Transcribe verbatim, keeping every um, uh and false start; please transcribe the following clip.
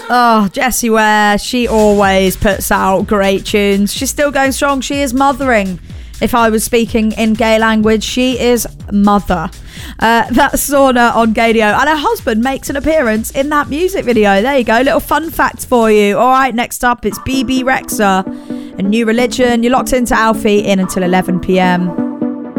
Oh, Jessie Ware, she always puts out great tunes. She's still going strong. She is mothering. If I was speaking in gay language, she is mother. Uh, that's Sauna on Gaydio. And her husband makes an appearance in that music video. There you go. Little fun fact for you. All right, next up, it's B B Rexha and New Religion. You're locked into Alfie in until eleven p.m.